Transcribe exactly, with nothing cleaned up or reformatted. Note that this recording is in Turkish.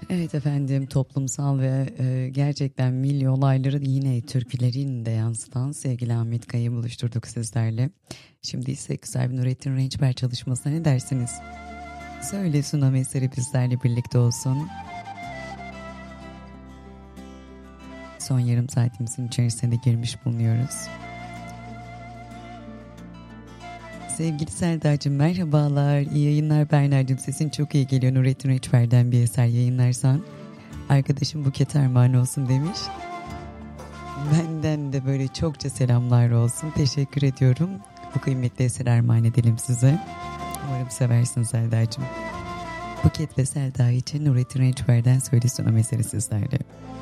Evet efendim, toplumsal ve e, gerçekten milli olayları yine türkülerin de yansıtan sevgili Ahmet Kaya'yı buluşturduk sizlerle. Şimdi ise güzel bir Nurettin Rençber çalışmasına ne dersiniz? Söyle Sunam eseri bizlerle birlikte olsun. Son yarım saatimizin içerisine girmiş bulunuyoruz. Sevgili Selda'cığım merhabalar, iyi yayınlar. Berna'cığım sesin çok iyi geliyor, Nurettin Rençber'den bir eser yayınlarsan. Arkadaşım Buket armağan olsun demiş. Benden de böyle çokça selamlar olsun, teşekkür ediyorum. Bu kıymetli eser armağan edelim size. Umarım seversiniz Selda'cığım. Buket ve Selda için Nurettin Rençber'den Söyle Sunam eseri sizlerle.